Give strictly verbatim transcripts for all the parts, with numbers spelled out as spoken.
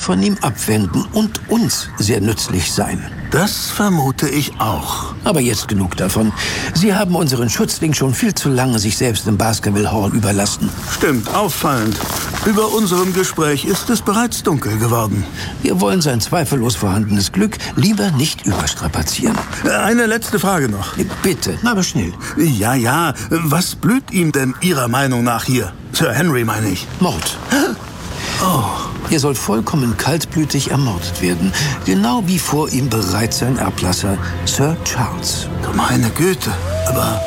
von ihm abwenden und uns sehr nützlich sein. Das vermute ich auch. Aber jetzt genug davon. Sie haben unseren Schützling schon viel zu lange sich selbst im Baskerville Hall überlassen. Stimmt, auffallend. Über unserem Gespräch ist es bereits dunkel geworden. Wir wollen sein zweifellos vorhandenes Glück lieber nicht überstrapazieren. Eine letzte Frage noch. Bitte, aber schnell. Ja, ja. Was blüht ihm denn Ihrer Meinung nach hier? Sir Henry, meine ich. Mord. Oh. Er soll vollkommen kaltblütig ermordet werden. Genau wie vor ihm bereits sein Erblasser, Sir Charles. Meine Güte, aber...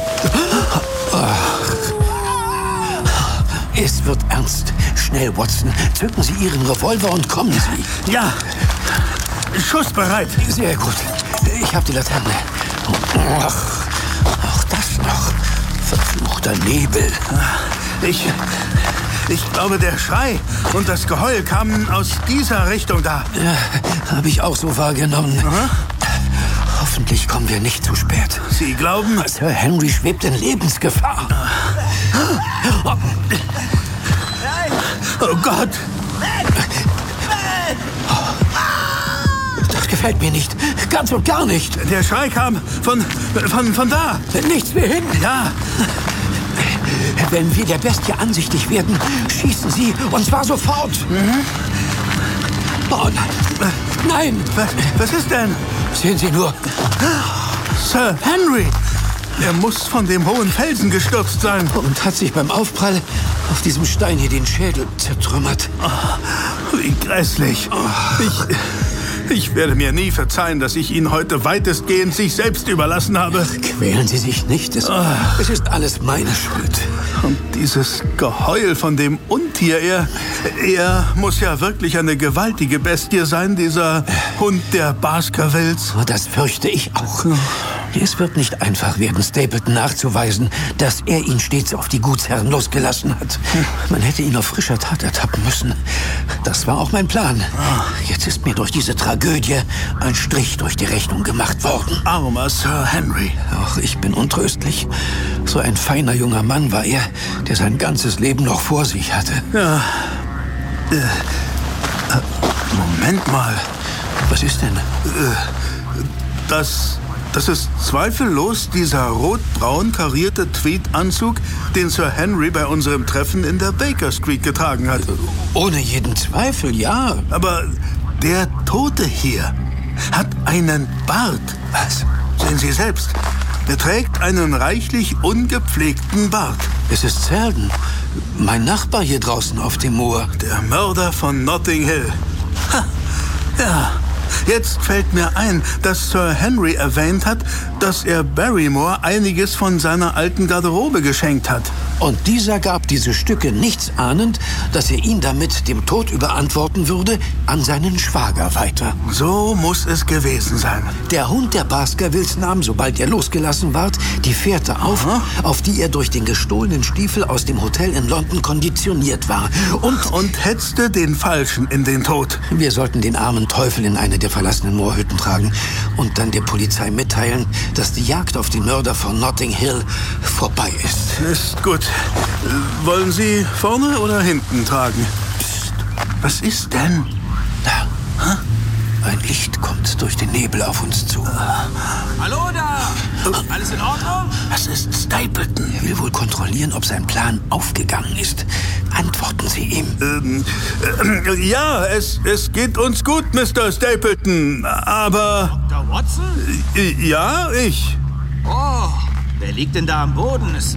Es wird ernst. Schnell, Watson. Zücken Sie Ihren Revolver und kommen Sie. Ja. Schussbereit. Sehr gut. Ich habe die Laterne. Ach, auch das noch. Verfluchter Nebel. Ich... Ich glaube, der Schrei und das Geheul kamen aus dieser Richtung da. Ja, habe ich auch so wahrgenommen. Aha. Hoffentlich kommen wir nicht zu spät. Sie glauben... Sir Henry schwebt in Lebensgefahr. Oh Gott! Das gefällt mir nicht. Ganz und gar nicht. Der Schrei kam von, von, von da. Nichts mehr hin. Ja. Wenn wir der Bestie ansichtig werden, schießen Sie, und zwar sofort. Mhm. Oh nein. Nein. Was, was ist denn? Sehen Sie nur. Sir Henry. Er muss von dem hohen Felsen gestürzt sein. Und hat sich beim Aufprall auf diesem Stein hier den Schädel zertrümmert. Oh, wie grässlich. Oh. Ich... Ich werde mir nie verzeihen, dass ich ihn heute weitestgehend sich selbst überlassen habe. Ach, quälen Sie sich nicht. Es, oh. es ist alles meine Schuld. Und dieses Geheul von dem Untier, er, er muss ja wirklich eine gewaltige Bestie sein, dieser Hund der Baskervilles. Oh, das fürchte ich auch. Es wird nicht einfach werden, Stapleton nachzuweisen, dass er ihn stets auf die Gutsherren losgelassen hat. Man hätte ihn auf frischer Tat ertappen müssen. Das war auch mein Plan. Jetzt ist mir durch diese Tragödie ein Strich durch die Rechnung gemacht worden. Armer Sir Henry. Ach, ich bin untröstlich. So ein feiner junger Mann war er, der sein ganzes Leben noch vor sich hatte. Ja. Äh, äh, Moment mal. Was ist denn? Äh, das... Das ist zweifellos dieser rot-braun karierte Tweedanzug, den Sir Henry bei unserem Treffen in der Baker Street getragen hat. Ohne jeden Zweifel, ja. Aber der Tote hier hat einen Bart. Was? Sehen Sie selbst. Er trägt einen reichlich ungepflegten Bart. Es ist Selden, mein Nachbar hier draußen auf dem Moor. Der Mörder von Notting Hill. Ha, ja. Jetzt fällt mir ein, dass Sir Henry erwähnt hat, dass er Barrymore einiges von seiner alten Garderobe geschenkt hat. Und dieser gab diese Stücke nichts ahnend, dass er ihn damit dem Tod überantworten würde, an seinen Schwager weiter. So muss es gewesen sein. Der Hund der Baskervilles nahm, sobald er losgelassen ward, die Fährte auf, Aha. auf die er durch den gestohlenen Stiefel aus dem Hotel in London konditioniert war. Und, und hetzte den Falschen in den Tod. Wir sollten den armen Teufel in eine der verlassenen Moorhütten tragen und dann der Polizei mitteilen, dass die Jagd auf den Mörder von Notting Hill vorbei ist. Ist gut. Wollen Sie vorne oder hinten tragen? Psst. Was ist denn? Da. Huh? Ein Licht kommt durch den Nebel auf uns zu. Hallo da! Alles in Ordnung? Das ist Stapleton. Er will wohl kontrollieren, ob sein Plan aufgegangen ist. Antworten Sie ihm. Ähm, äh, ja, es, es geht uns gut, Mister Stapleton. Aber... Doktor Watson? Äh, ja, ich. Oh, wer liegt denn da am Boden? Es,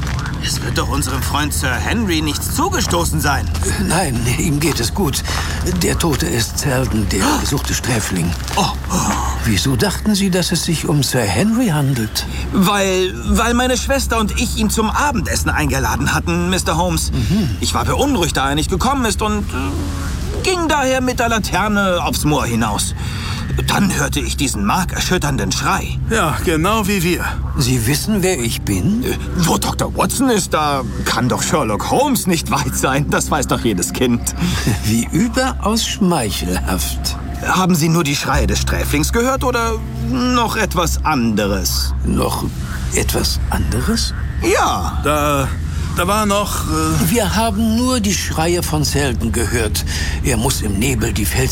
es wird doch unserem Freund Sir Henry nichts zugestoßen sein. Nein, ihm geht es gut. Der Tote ist Selden, der gesuchte Sträfling. Oh, oh. Wieso dachten Sie, dass es sich um Sir Henry handelt? Weil, weil meine Schwester und ich ihn zum Abendessen eingeladen hatten, Mister Holmes. Mhm. Ich war beunruhigt, da er nicht gekommen ist und äh, ging daher mit der Laterne aufs Moor hinaus. Dann hörte ich diesen markerschütternden Schrei. Ja, genau wie wir. Sie wissen, wer ich bin? Äh, wo Doktor Watson ist, da kann doch Sherlock Holmes nicht weit sein. Das weiß doch jedes Kind. Wie überaus schmeichelhaft. Haben Sie nur die Schreie des Sträflings gehört oder noch etwas anderes? Noch etwas anderes? Ja. Da... Da war noch... Äh Wir haben nur die Schreie von Selden gehört. Er muss im Nebel die Felsen